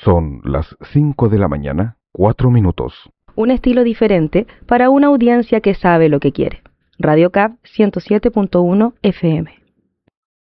Son las 5 de la mañana, 4 minutos. Un estilo diferente para una audiencia que sabe lo que quiere. Radio CAP 107.1 FM.